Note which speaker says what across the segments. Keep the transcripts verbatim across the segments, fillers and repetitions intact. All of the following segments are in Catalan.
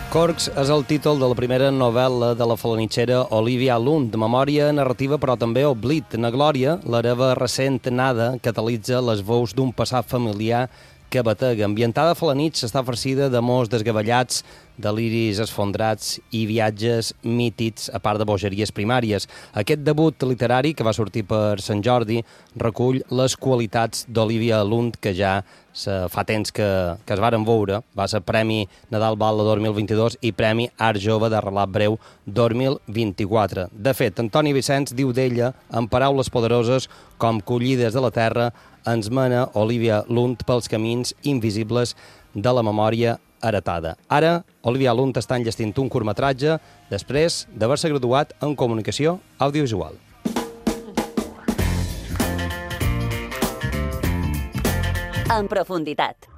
Speaker 1: Corcs és el títol de la primera novel·la de la falanitxera Olivia Lund, de memòria narrativa però també oblit. Na glòria, l'hereva recent nada catalitza les veus d'un passat familiar que batega. Ambientada a Falanitx, està farcida d'amors desgavellats, deliris esfondrats i viatges mítids, a part de bogeries primàries. Aquest debut literari, que va sortir per Sant Jordi, recull les qualitats d'Olivia Lund, que ja fa temps que, que es varen veure. Va ser Premi Nadal Bala dos mil vint-i-dos i Premi Art Jove de Relat Breu dos mil vint-i-quatre. De fet, Antoni Vicenç diu d'ella, en paraules poderoses com collides de la terra, ens mena Olivia Lund pels camins invisibles de la memòria heretada. Ara, Olivia Lund està enllestint un curtmetratge després d'haver-se graduat en comunicació audiovisual.
Speaker 2: En profunditat.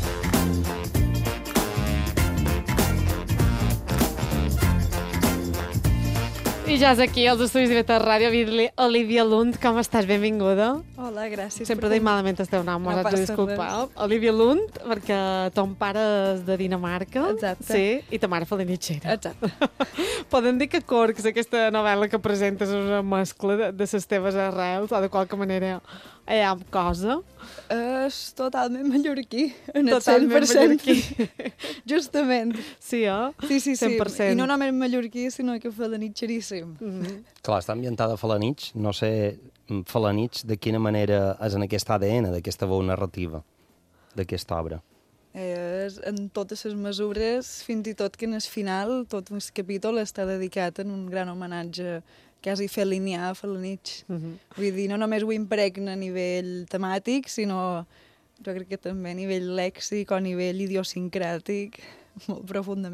Speaker 3: I ja és aquí, als estudis de Beta Ràdio, Olivia Lund, com estàs? Benvinguda.
Speaker 4: Hola, gràcies.
Speaker 3: Sempre dic malament el teu nom, m'has de disculpar. Olivia Lund, perquè ton pare és de Dinamarca.
Speaker 4: Exacte.
Speaker 3: Sí, i ta mare falanitxera.
Speaker 4: Exacte.
Speaker 3: Podem dir que Corcs, aquesta novel·la que presentes, és una mescla de, de les teves arrels, o de qualque manera hi ha cosa?
Speaker 4: És totalment mallorquí, en el
Speaker 3: Totalment
Speaker 4: cent per cent.
Speaker 3: mallorquí.
Speaker 4: Justament.
Speaker 3: Sí, eh?
Speaker 4: Sí, sí, sí.
Speaker 3: cent per cent.
Speaker 4: I no només mallorquí, sinó que falanitxeríssim.
Speaker 3: Mm-hmm.
Speaker 1: Clar, està ambientada a Falanitx. No sé, Falanitx, de quina manera és en aquest A D N, d'aquesta veu narrativa, d'aquesta obra?
Speaker 4: És en totes les mesures, fins i tot que en el final, tot el capítol està dedicat en un gran homenatge quasi felinià a Falanitx.
Speaker 3: Mm-hmm.
Speaker 4: Vull dir, no només ho impregna a nivell temàtic, sinó jo crec que també a nivell lèxic o a nivell idiosincràtic, molt profundament.